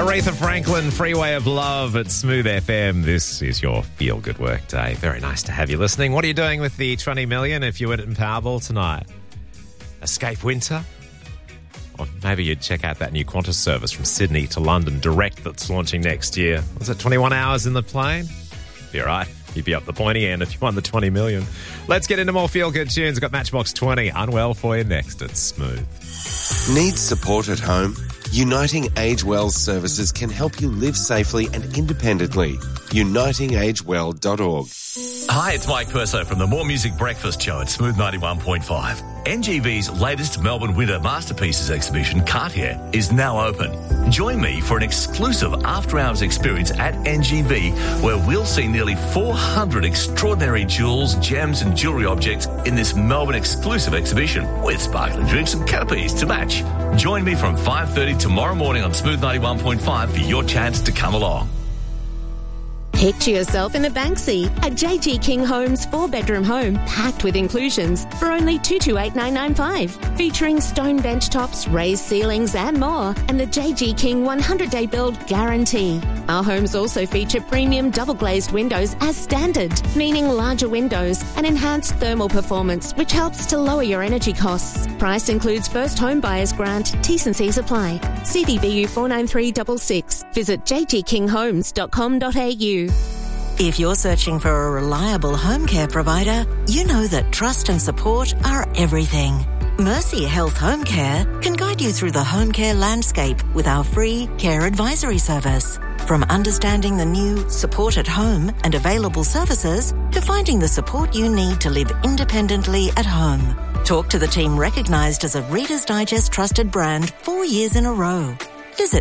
Aretha Franklin, Freeway of Love at Smooth FM. This is your feel-good work day. Very nice to have you listening. What are you doing with the 20 million if you win it in Powerball tonight? Escape winter? Or maybe you'd check out that new Qantas service from Sydney to London direct that's launching next year. Was it 21 hours in the plane? Be all right. You'd be up the pointy end if you won the 20 million. Let's get into more feel-good tunes. We've got Matchbox 20, Unwell for you next at Smooth. Need support at home? Uniting Age Well services can help you live safely and independently. unitingagewell.org. Hi, it's Mike Perso from the More Music Breakfast Show at Smooth 91.5. NGV's latest Melbourne Winter Masterpieces exhibition, Cartier, is now open. Join me for an exclusive after-hours experience at NGV where we'll see nearly 400 extraordinary jewels, gems and jewellery objects in this Melbourne exclusive exhibition with sparkling drinks and canopies to match. Join me from 5:30 tomorrow morning on Smooth 91.5 for your chance to come along. Picture yourself in a Banksy at JG King Homes 4-bedroom home packed with inclusions for only $228,995, featuring stone bench tops, raised ceilings and more, and the JG King 100-day build guarantee. Our homes also feature premium double-glazed windows as standard, meaning larger windows and enhanced thermal performance, which helps to lower your energy costs. Price includes first home buyers grant. T's and C's apply. CDBU 49366. Visit jgkinghomes.com.au. If you're searching for a reliable home care provider, you know that trust and support are everything. Mercy Health Home Care can guide you through the home care landscape with our free care advisory service. From understanding the new support at home and available services to finding the support you need to live independently at home. Talk to the team recognised as a Reader's Digest trusted brand 4 years in a row. Visit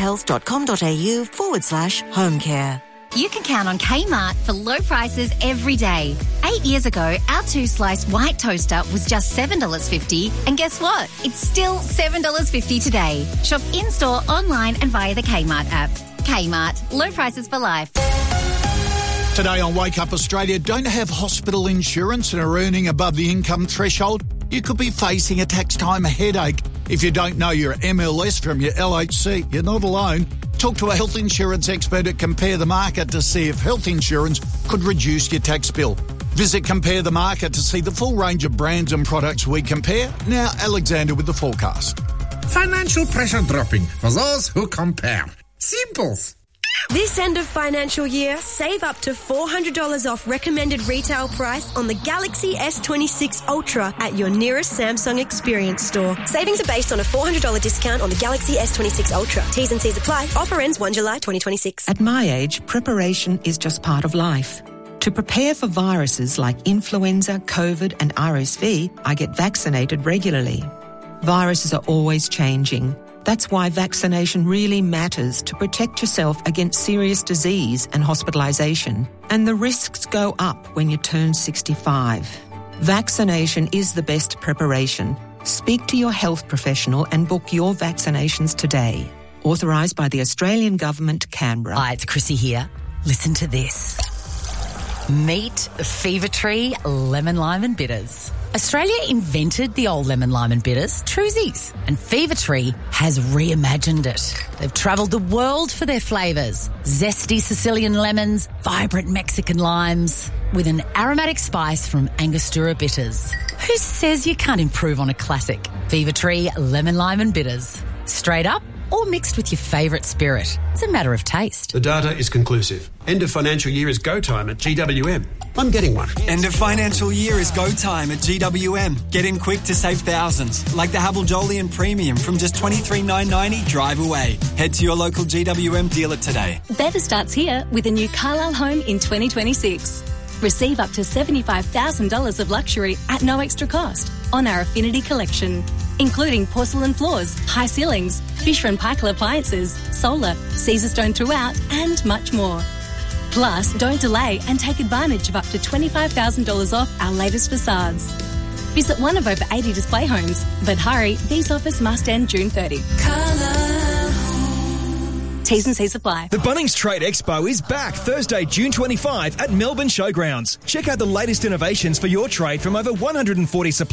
mercyhealth.com.au/home care. You can count on Kmart for low prices every day. 8 years ago, our 2-slice white toaster was just $7.50. And guess what? It's still $7.50 today. Shop in-store, online and via the Kmart app. Kmart. Low prices for life. Today on Wake Up Australia, don't have hospital insurance and are earning above the income threshold? You could be facing a tax time headache. If you don't know your MLS from your LHC, you're not alone. Talk to a health insurance expert at Compare the Market to see if health insurance could reduce your tax bill. Visit Compare the Market to see the full range of brands and products we compare. Now, Alexander with the forecast. Financial pressure dropping for those who compare. Simples. This end of financial year, save up to $400 off recommended retail price on the Galaxy S26 Ultra at your nearest Samsung Experience store. Savings are based on a $400 discount on the Galaxy S26 Ultra. T's and C's apply. Offer ends 1 July 2026. At my age, preparation is just part of life. To prepare for viruses like influenza, COVID and RSV, I get vaccinated regularly. Viruses are always changing. That's why vaccination really matters to protect yourself against serious disease and hospitalisation. And the risks go up when you turn 65. Vaccination is the best preparation. Speak to your health professional and book your vaccinations today. Authorised by the Australian Government, Canberra. Hi, it's Chrissy here. Listen to this. Meet Fever Tree Lemon Lime and Bitters. Australia invented the old lemon, lime and bitters, Truzies, and Fever Tree has reimagined it. They've travelled the world for their flavours. Zesty Sicilian lemons, vibrant Mexican limes, with an aromatic spice from Angostura bitters. Who says you can't improve on a classic? Fever Tree Lemon, Lime and Bitters. Straight up or mixed with your favourite spirit. It's a matter of taste. The data is conclusive. End of financial year is go time at GWM. I'm getting one. End of financial year is go time at GWM. Get in quick to save thousands, like the Havel Jolyon Premium from just $23,990 drive away. Head to your local GWM dealer today. Better starts here with a new Carlisle home in 2026. Receive up to $75,000 of luxury at no extra cost on our Affinity collection, including porcelain floors, high ceilings, Fisher & Paykel appliances, solar, Caesarstone throughout, and much more. Plus, don't delay and take advantage of up to $25,000 off our latest facades. Visit one of over 80 display homes, but hurry, these offers must end June 30. T's and C's apply. The Bunnings Trade Expo is back Thursday, June 25 at Melbourne Showgrounds. Check out the latest innovations for your trade from over 140 suppliers.